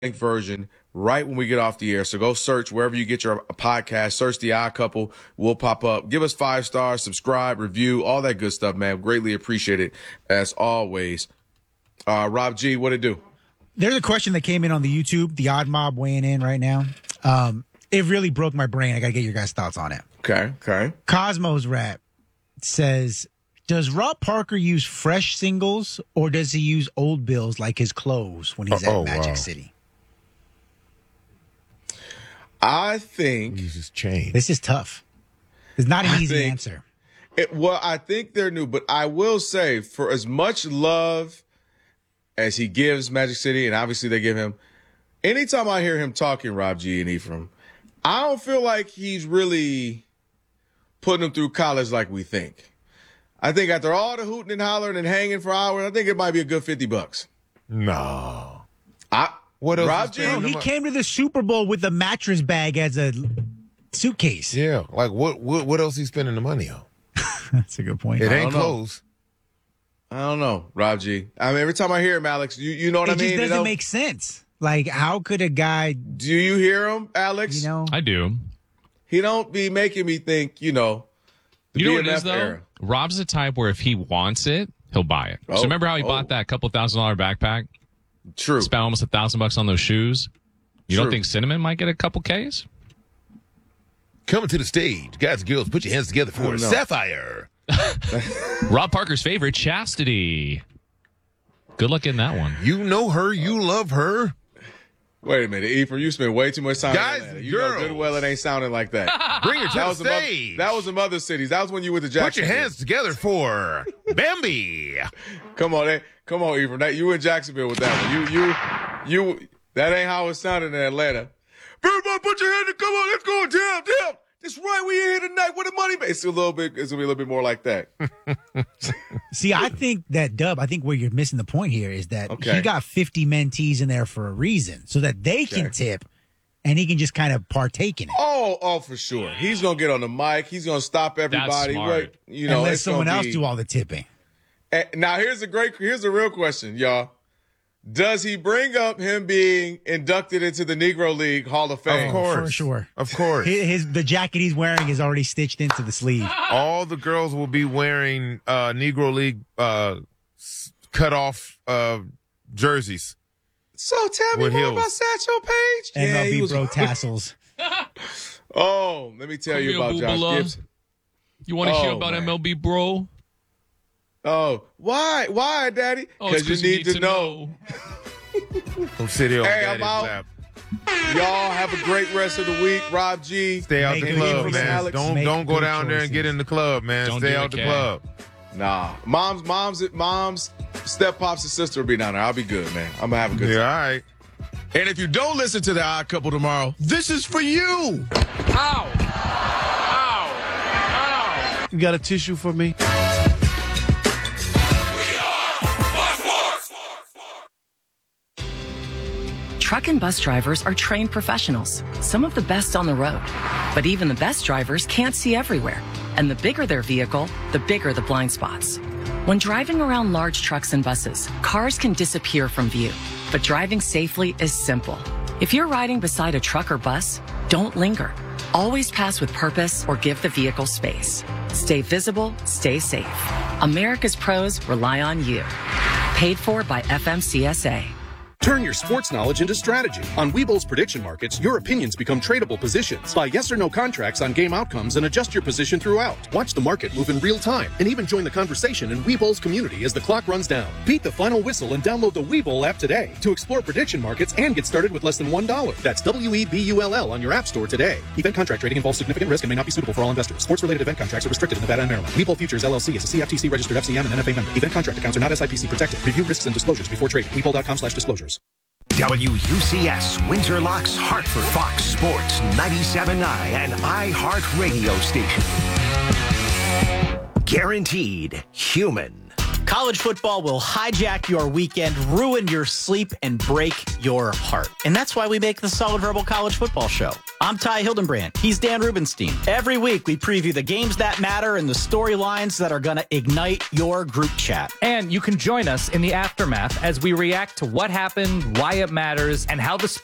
version right when we get off the air. So go search wherever you get your podcast, search The Odd Couple. We'll pop up. Give us 5 stars, subscribe, review, all that good stuff, man. Greatly appreciate it as always. Rob G, what it do? There's a question that came in on the YouTube, the Odd Mob weighing in right now. It really broke my brain. I got to get your guys' thoughts on it. Okay. Cosmos Rap says, does Rob Parker use fresh singles or does he use old bills like his clothes when he's at Magic City? I think he uses chain. This is tough. It's not an easy answer. I think they're new, but I will say for as much love as he gives Magic City, and obviously they give him, anytime I hear him talking, Rob G and Ephraim, I don't feel like he's really putting them through college like we think. I think after all the hooting and hollering and hanging for hours, I think it might be a good $50. No. What else? Rob G? He came to the Super Bowl with a mattress bag as a suitcase. Yeah. Like what else he spending the money on? That's a good point. It ain't clothes. I don't know, Rob G. I mean, every time I hear him, Alex, you know what I mean? It just doesn't make sense. Like, how could a guy... Do you hear him, Alex? I do. He don't be making me think, the know what it is, though? era. Rob's the type where if he wants it, he'll buy it. So remember how he bought that couple $1,000 backpack? True. Spent almost $1,000 on those shoes. You don't think Cinnamon might get a couple Ks? Coming to the stage, guys and girls, put your hands together for Sapphire. Rob Parker's favorite, Chastity. Good luck in that one. You know her, you love her. Wait a minute, Ephraim, you spend way too much time. Guys, you know good well it ain't sounding like that. Bring her to the stage. That was some other cities. That was when you were the Jackson. Put your hands together for Bambi. Come on, Ephraim. You in Jacksonville with that one. You. That ain't how it sounded in Atlanta. Everybody, put your hands. Come on, let's go. Damn. That's right. We here tonight with the money. It's gonna be a little bit more like that. See, I think that Dub. I think where you're missing the point here is that he got 50 mentees in there for a reason, so that they can tip, and he can just kind of partake in it. Oh, for sure. He's gonna get on the mic. He's gonna stop everybody. That's smart. And let someone else do all the tipping. Now here's a real question, y'all. Does he bring up him being inducted into the Negro League Hall of Fame? Of course. For sure. Of course. The jacket he's wearing is already stitched into the sleeve. All the girls will be wearing Negro League cut off jerseys. So tell me more about Satchel Paige. MLB bro tassels. Oh, let me tell you about Josh Gibson. You want to hear about MLB bro? Oh, why? Why, Daddy? Because you need to know. Don't sit here on I'm out. Lap. Y'all have a great rest of the week. Rob G. Stay out the club, man. Alex. Don't go down there and get in the club, man. Stay out the club. Nah. Mom's step pops and sister will be down there. I'll be good, man. I'm going to have a good time. Yeah, all right. And if you don't listen to The Odd Couple tomorrow, this is for you. Ow. You got a tissue for me? Truck and bus drivers are trained professionals, some of the best on the road. But even the best drivers can't see everywhere. And the bigger their vehicle, the bigger the blind spots. When driving around large trucks and buses, cars can disappear from view. But driving safely is simple. If you're riding beside a truck or bus, don't linger. Always pass with purpose or give the vehicle space. Stay visible, stay safe. America's pros rely on you. Paid for by FMCSA. Turn your sports knowledge into strategy. On Webull's prediction markets, your opinions become tradable positions. Buy yes or no contracts on game outcomes and adjust your position throughout. Watch the market move in real time and even join the conversation in Webull's community as the clock runs down. Beat the final whistle and download the Webull app today to explore prediction markets and get started with less than $1. That's WEBULL on your app store today. Event contract trading involves significant risk and may not be suitable for all investors. Sports-related event contracts are restricted in Nevada and Maryland. Webull Futures LLC is a CFTC registered FCM and NFA member. Event contract accounts are not SIPC protected. Review risks and disclosures before trading. Webull.com/disclosures. WUCS Windsor Locks Hartford, Fox Sports 97.9 and iHeart Radio Station. Guaranteed human. College football will hijack your weekend, ruin your sleep, and break your heart. And that's why we make the Solid Verbal College Football Show. I'm Ty Hildenbrand. He's Dan Rubenstein. Every week, we preview the games that matter and the storylines that are going to ignite your group chat. And you can join us in the aftermath as we react to what happened, why it matters, and how the